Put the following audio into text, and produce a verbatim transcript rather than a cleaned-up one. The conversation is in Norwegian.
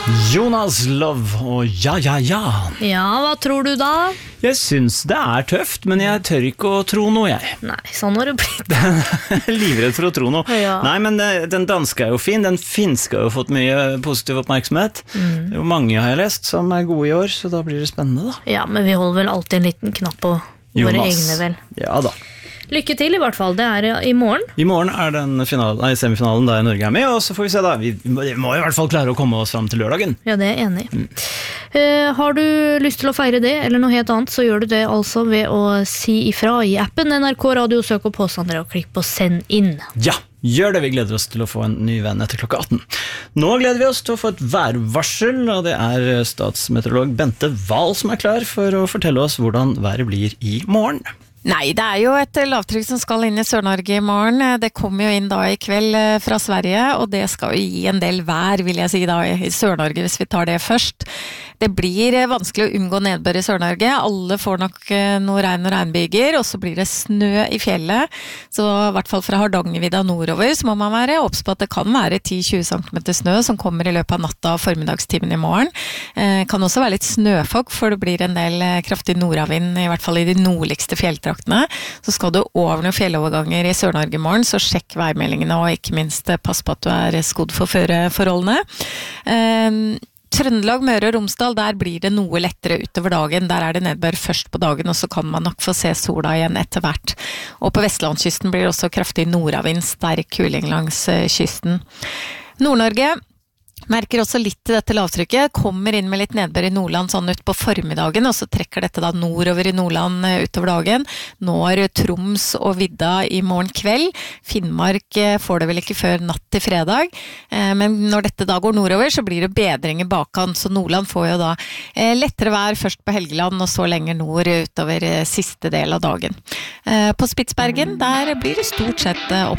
Jonas Love og ja, ja, ja. Ja, hva tror du da? Jeg synes det er tøft, men jeg tør ikke å tro noe, jeg. Nei, sånn har det blitt. Livredd for å tro noe. Ja. Nei, men den danske er jo fin, den finske har jo fått mye positiv oppmerksomhet. Mm. Det er jo mange har jeg lest som er gode i år, så da blir det spennende da. Ja, men vi holder vel alltid en liten knapp på Jonas. Våre egne vel. Ja da. Lykke til i hvert fall, det er i morgen. I morgen er den finalen, nei, semifinalen der Norge er med, og så får vi se da. Vi må, vi må i hvert fall klare å komme oss frem til lørdagen. Ja, det er jeg enig i. Mm. Uh, har du lyst til å feire det, eller noe helt annet, så gjør du det altså ved å si ifra i appen N R K Radio, søk opp påstander og klikk på send inn. Ja, gjør det. Vi gleder oss til å få en ny venn etter klokka atten. Nå gleder vi oss til å få et værvarsel, og det er statsmeteorolog Bente Wahl som er klar for å fortelle oss hvordan været blir i morgen. Nei, det er jo et lavtrykk som skal inn i Sør-Norge i morgen. Det kommer jo inn da i kveld fra Sverige, og det skal jo gi en del vær, vil jeg si da, i Sør-Norge, hvis vi tar det først. Det blir vanskelig å unngå nedbør i Sør-Norge. Alle får nok noe regn og regnbyger, og så blir det snø i fjellet. Så i hvert fall fra Hardangervidda nordover, så må man være obs på at det kan være ti til tjue centimeter snø som kommer i løpet av natta og formiddagstimen i morgen. Eh, kan også være litt snøfokk, for det blir en del kraftig nordavind, i hvert fall i de nordligste fjelltraktene. Så skal du over noen fjelloverganger i Sør-Norge i morgen, så sjekk værmeldingene, og ikke minst pass på at du er skodd for føreforholdene. Eh, Trøndelag, Møre og Romsdal, der blir det noe lettere utover dagen. Der er det nedbør først på dagen, og så kan man nok få se sola igjen etter hvert. Og på Vestlandskysten blir det også kraftig nordavind, sterk kuling langs kysten. Nord-Norge merker også litt til dette lavtrykket, kommer inn med litt nedbør i Nordland sånn ut på formiddagen, og så trekker dette da nordover i Nordland utover dagen. Når Troms og Vidda i morgen kveld. Finnmark får det vel ikke før natt til fredag, men når dette da går nordover, så blir det bedring i bakkant, så Nordland får jo da lettere vær først på Helgeland, og så lenger nord utover siste del av dagen. På Spitsbergen, der blir det stort sett opp